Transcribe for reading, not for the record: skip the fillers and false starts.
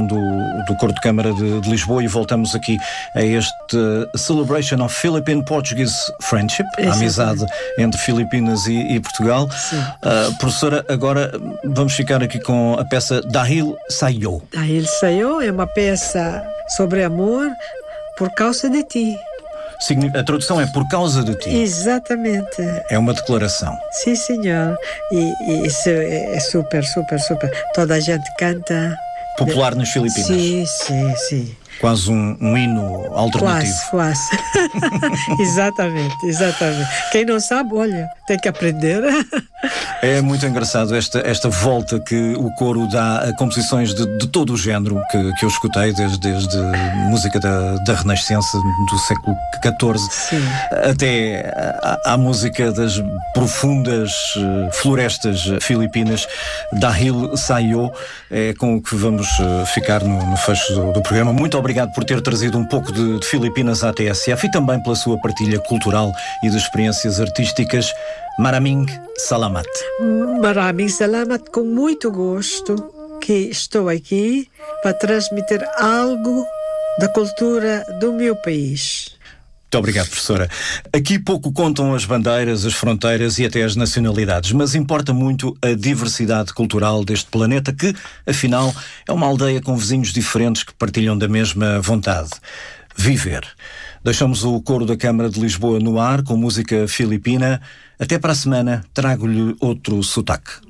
programação do Coro de Câmara de Lisboa e voltamos aqui a este Celebration of Philippine-Portuguese Friendship, a amizade entre Filipinas e Portugal. Professora, agora vamos ficar aqui com a peça Dahil Sa'yo. Dahil Sa'yo é uma peça sobre amor por causa de ti. A tradução é por causa de ti. Exatamente. É uma declaração. Sim, senhor. E isso é super. Toda a gente canta. Popular nas Filipinas. Sim. Quase um hino alternativo. Quase. Exatamente. Quem não sabe, olha, tem que aprender. É muito engraçado esta volta que o coro dá a composições de todo o género que eu escutei, desde música da Renascença do século XIV até à música das profundas florestas filipinas. Dahil Sa'yo é com o que vamos ficar no fecho do programa. Muito obrigado por ter trazido um pouco de Filipinas à TSF e também pela sua partilha cultural e de experiências artísticas. Maraming Salamat. Maraming Salamat, com muito gosto que estou aqui para transmitir algo da cultura do meu país. Muito obrigado, professora. Aqui pouco contam as bandeiras, as fronteiras e até as nacionalidades, mas importa muito a diversidade cultural deste planeta que, afinal, é uma aldeia com vizinhos diferentes que partilham da mesma vontade: viver. Deixamos o Coro da Câmara de Lisboa no ar com música filipina. Até para a semana, trago-lhe outro sotaque.